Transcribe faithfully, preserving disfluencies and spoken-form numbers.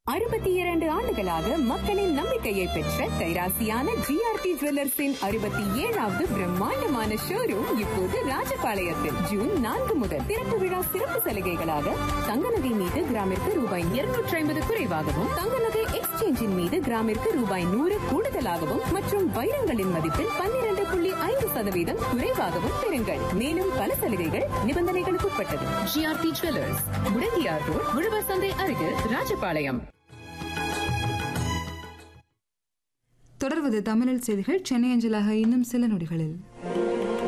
அறுபத்தி இரண்டு ஆண்டுகளாக மக்களின் நம்பிக்கையை பெற்ற கைராசியான ஜிஆர்டி ஜுவல்லர்ஸின் அறுபத்தி ஏழாவது பிரம்மாண்டமான ஷோரூம் இப்போது ராஜபாளையத்தில் ஜூன் நான்கு முதல் திறப்பு விழா சிறப்பு சலுகைகளாக தங்க நகை மீது கிராமிற்கு ரூபாய் இருநூற்றி ஐம்பது குறைவாகவும் தங்க நகை எக்ஸ்சேஞ்சின் மீது கிராமிற்கு ரூபாய் நூறு கூடுதலாகவும் மற்றும் வைரங்களின் மதிப்பில் பன்னிரண்டு புள்ளி ஐந்து சதவீதம் குறைவாகவும் பெறுங்கள். மேலும் பல சலுகைகள் நிபந்தனைகளுக்கு உட்பட்டது. ஜிஆர்டி ஜுவல்லர்ஸ், முடங்கியார் ரோட், உழவர் சந்தை அருகில், ராஜபாளையம். தொடர்வது தமிழில் செய்திகள். சென்னை அஞ்சலாக இன்னும் சில நொடிகளில்.